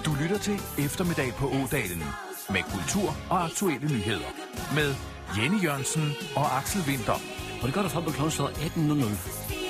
Du lytter til Eftermiddag på Ådalen med kultur og aktuelle nyheder. Med Jenny Jørgensen og Axel Winther. Og det gør der frem på klokken 18.00.